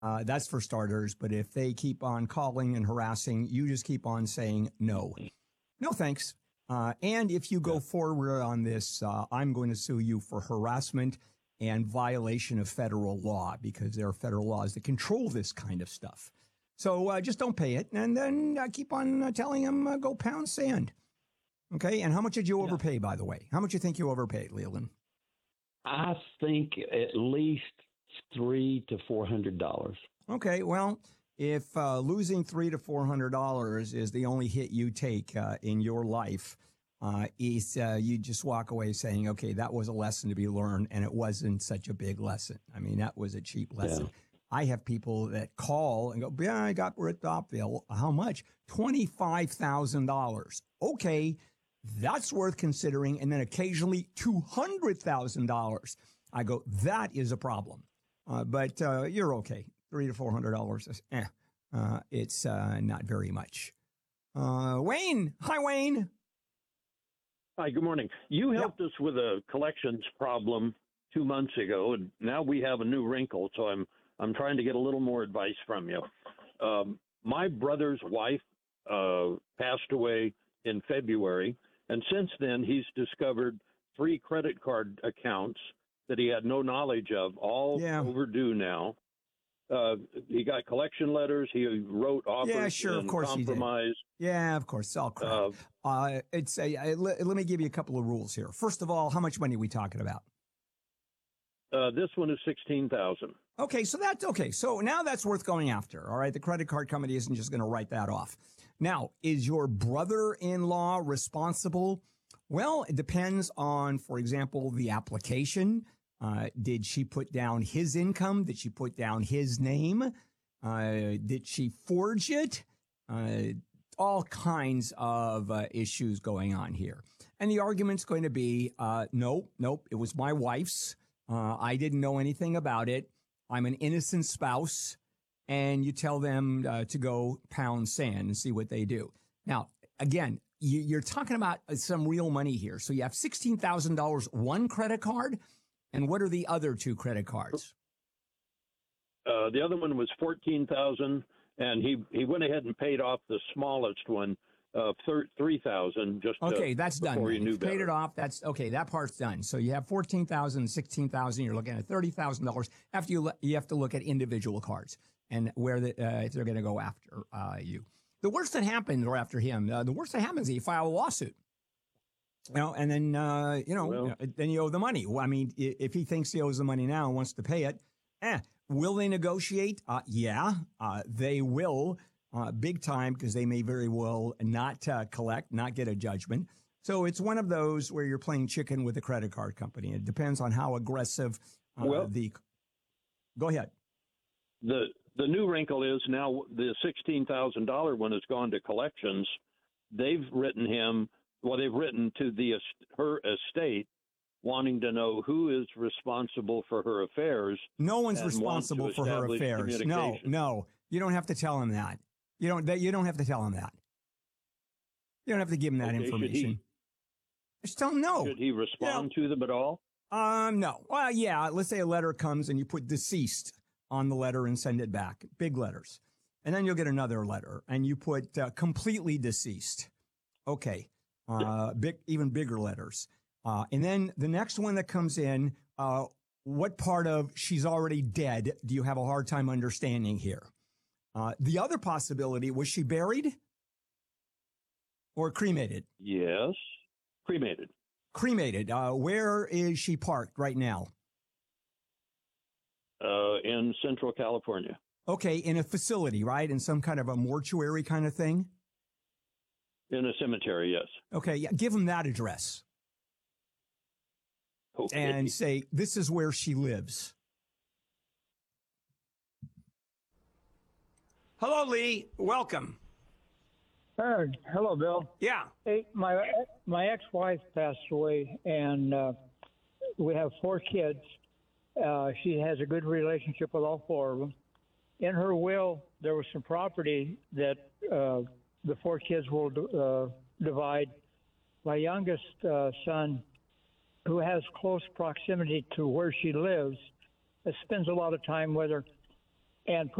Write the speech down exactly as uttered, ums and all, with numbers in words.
Uh, that's for starters. But if they keep on calling and harassing, you just keep on saying no. No, thanks. Uh, and if you go forward on this, uh, I'm going to sue you for harassment and violation of federal law, because there are federal laws that control this kind of stuff. So uh, just don't pay it. And then uh, keep on uh, telling them, uh, go pound sand. Okay. And how much did you overpay, by the way? How much do you think you overpaid, Leland? I think at least three to four hundred dollars. Okay. Well, if uh, losing three to four hundred dollars is the only hit you take uh, in your life, uh, is uh, you just walk away saying, "Okay, that was a lesson to be learned, and it wasn't such a big lesson." I mean, that was a cheap lesson. Yeah. I have people that call and go, "Yeah, I got ripped off, Bill. How much? Twenty-five thousand dollars. Okay, that's worth considering." And then occasionally two hundred thousand dollars. I go, "That is a problem." Uh, but uh, you're okay. Three to four hundred dollars. Eh, uh, it's uh, not very much. Uh, Wayne, hi, Wayne. Hi, good morning. You helped yeah. us with a collections problem two months ago, and now we have a new wrinkle. So I'm I'm trying to get a little more advice from you. Um, my brother's wife uh, passed away in February, and since then he's discovered three credit card accounts that he had no knowledge of, all yeah. overdue now. Uh, he got collection letters. He wrote offers. Yeah, sure, and of course compromise. he did. Yeah, of course, it's all crap. Uh, uh, it's a, a, let, let me give you a couple of rules here. First of all, how much money are we talking about? Uh, this one is sixteen thousand dollars. Okay, so that's okay. So now that's worth going after. All right, the credit card company isn't just going to write that off. Now, is your brother-in-law responsible? Well, it depends on, for example, the application. Uh, did she put down his income? Did she put down his name? Uh, did she forge it? Uh, all kinds of uh, issues going on here. And the argument's going to be, uh, nope, nope, it was my wife's. Uh, I didn't know anything about it. I'm an innocent spouse. And you tell them uh, to go pound sand and see what they do. Now, again, you, you're talking about some real money here. So you have sixteen thousand dollars, one credit card. And what are the other two credit cards? Uh, the other one was fourteen thousand dollars, and he, he went ahead and paid off the smallest one, uh, three thousand dollars. Just okay, to, that's done. Before you knew paid better. it off. That's okay. That part's done. So you have fourteen thousand dollars, sixteen thousand dollars. You're looking at thirty thousand dollars. After you, you have to look at individual cards and where the, uh, if they're going to go after uh, you. The worst that happens, or after him, uh, the worst that happens is you file a lawsuit. You know, and then, uh, you know, well, then you owe the money. Well, I mean, if he thinks he owes the money now and wants to pay it, eh, will they negotiate? Uh, yeah, uh, they will, uh, big time, because they may very well not uh, collect, not get a judgment. So it's one of those where you're playing chicken with the credit card company. It depends on how aggressive uh, well, the. Go ahead. The the new wrinkle is now the sixteen thousand dollars one has gone to collections. They've written him. Well, they've written to the her estate wanting to know who is responsible for her affairs. No one's responsible for her affairs. No, no. You don't have to tell him that. You don't you don't have to tell him that. You don't have to give him that okay, information. He, Just tell him no. Should he respond you know, to them at all? Um, no. Well, yeah, let's say a letter comes and you put deceased on the letter and send it back. Big letters. And then you'll get another letter and you put uh, completely deceased. Okay. Uh, big, even bigger letters. Uh, and then the next one that comes in, uh, what part of she's already dead do you have a hard time understanding here? Uh, the other possibility, was she buried or cremated? Yes. Cremated. Cremated. Uh, where is she parked right now? Uh, in Central California. Okay. In a facility, right? In some kind of a mortuary kind of thing? In a cemetery, yes. Okay, yeah, give him that address. Okay. And say, this is where she lives. Hello, Lee. Welcome. Uh, hello, Bill. Yeah. Hey, my my ex-wife passed away, and uh, we have four kids. Uh, she has a good relationship with all four of them. In her will, there was some property that uh, the four kids will uh, divide. My youngest uh, son, who has close proximity to where she lives, uh, spends a lot of time with her. and